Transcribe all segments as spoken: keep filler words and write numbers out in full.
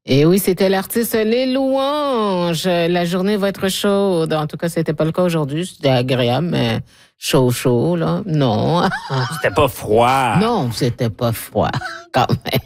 Et oui, c'était l'artiste Les Louanges. La journée va être chaude. En tout cas, c'était pas le cas aujourd'hui. C'était agréable, mais chaud, chaud, là. Non. C'était pas froid. Non, c'était pas froid, quand même.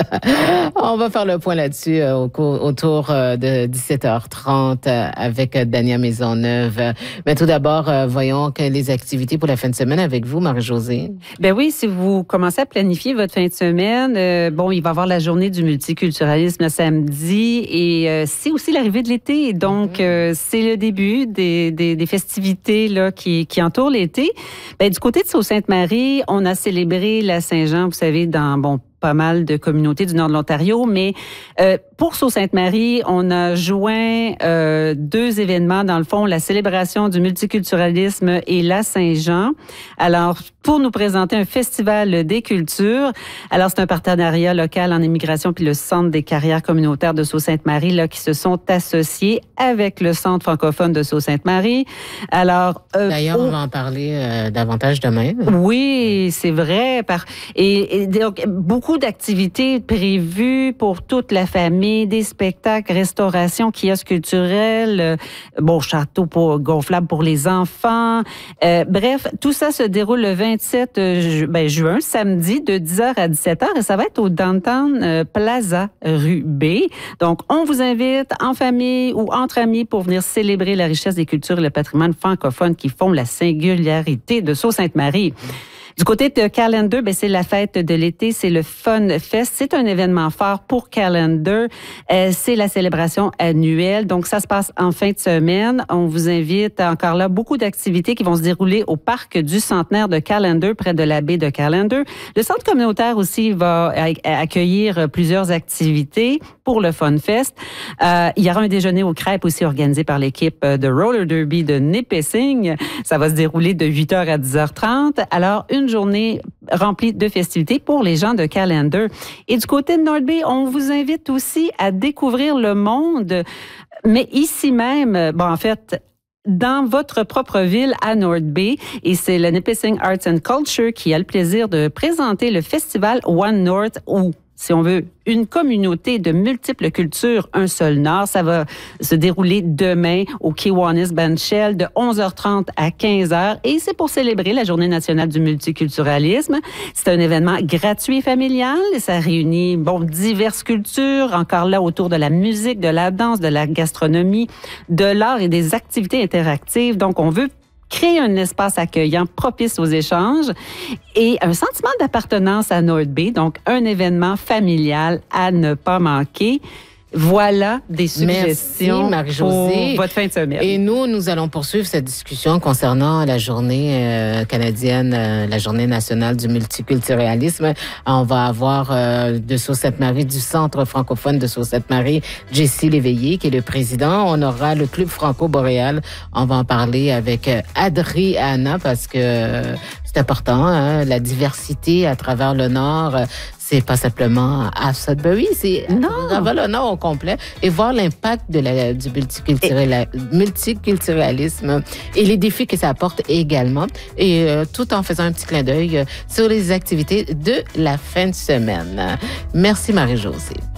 On va faire le point là-dessus euh, au cours, autour euh, de dix-sept heures trente euh, avec euh, Dania Maisonneuve. Mais tout d'abord, euh, voyons que les activités pour la fin de semaine avec vous, Marie-Josée. Ben oui, si vous commencez à planifier votre fin de semaine, euh, bon, il va y avoir la journée du multiculturalisme le samedi et euh, c'est aussi l'arrivée de l'été. Donc, euh, c'est le début des, des, des festivités là, qui, qui entourent l'été. Ben, du côté de Sault-Sainte-Marie, on a célébré la Saint-Jean, vous savez, dans, bon, pas mal de communautés du nord de l'Ontario, mais euh, pour Sault-Sainte-Marie, on a joint euh, deux événements, dans le fond, la célébration du multiculturalisme et la Saint-Jean. Alors, pour nous présenter un festival des cultures, alors c'est un partenariat local en immigration puis le Centre des carrières communautaires de Sault-Sainte-Marie là qui se sont associés avec le Centre francophone de Sault-Sainte-Marie. Alors, euh, d'ailleurs, on, on va en parler euh, davantage demain. Oui, c'est vrai. Par, et, et donc, beaucoup d'activités prévues pour toute la famille, des spectacles, restauration, kiosques culturels, euh, bon, château pour, gonflable pour les enfants. Euh, bref, tout ça se déroule le vingt-sept ju- ben, juin, samedi, de dix heures à dix-sept heures, et ça va être au Downtown euh, Plaza, rue B. Donc, on vous invite en famille ou entre amis pour venir célébrer la richesse des cultures et le patrimoine francophone qui font la singularité de Sault-Sainte-Marie. Du côté de Calendar, ben c'est la fête de l'été, c'est le Fun Fest. C'est un événement fort pour Calendar. Euh, c'est la célébration annuelle. Donc, ça se passe en fin de semaine. On vous invite encore là beaucoup d'activités qui vont se dérouler au parc du centenaire de Calendar, près de la baie de Calendar. Le centre communautaire aussi va accueillir plusieurs activités pour le Fun Fest. Euh, il y aura un déjeuner aux crêpes aussi organisé par l'équipe de Roller Derby de Nipissing. Ça va se dérouler de huit heures à dix heures trente. Alors, une journée remplie de festivités pour les gens de Calendar. Et du côté de North Bay, on vous invite aussi à découvrir le monde, mais ici même, bon, en fait, dans votre propre ville à North Bay. Et c'est le Nipissing Arts and Culture qui a le plaisir de présenter le festival One North, où, si on veut, une communauté de multiples cultures, un seul Nord. Ça va se dérouler demain au Kiwanis Bandshell de onze heures trente à quinze heures. Et c'est pour célébrer la Journée nationale du multiculturalisme. C'est un événement gratuit et familial. Ça réunit, bon, diverses cultures, encore là, autour de la musique, de la danse, de la gastronomie, de l'art et des activités interactives. Donc, on veut créer un espace accueillant propice aux échanges et un sentiment d'appartenance à North Bay, donc un événement familial à ne pas manquer. Voilà des suggestions. Merci, Marie-Josée. Pour votre fin de semaine. Et nous, nous allons poursuivre cette discussion concernant la journée euh, canadienne, euh, la journée nationale du multiculturalisme. On va avoir euh, de Sault-Sainte-Marie, du Centre francophone de Sault-Sainte-Marie, Jessie Léveillé, qui est le président. On aura le Club franco-boréal. On va en parler avec euh, Adriana parce que euh, c'est important, hein, la diversité à travers le Nord. C'est pas simplement à Sudbury, c'est à le Nord au complet. Et voir l'impact de la, du multiculturel, multiculturalisme et les défis que ça apporte également. Et euh, tout en faisant un petit clin d'œil sur les activités de la fin de semaine. Merci Marie-Josée.